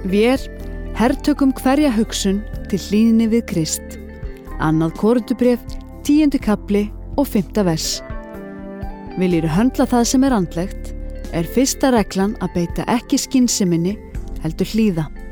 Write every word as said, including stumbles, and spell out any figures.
Vér hertökum hverja hugsun til hlýðni við Krist. Annað Korinthubréf, tíundi kafli og fimmta vers. Viljirðu höndla það sem er andlegt, er fyrsta reglan að beita ekki skynseminni, heldur hlýða.